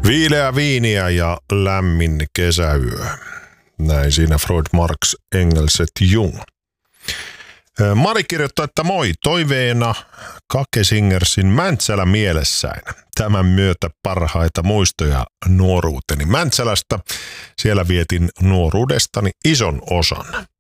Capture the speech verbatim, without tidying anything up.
Viileä viiniä ja lämmin kesäyö. Näin siinä Freud, Marx, Engels et Jung. Mari kirjoittaa, että moi, toiveena Kake Singersin Mäntsälä mielessäin. Tämän myötä parhaita muistoja nuoruuteni Mäntsälästä. Siellä vietin nuoruudestani ison osan.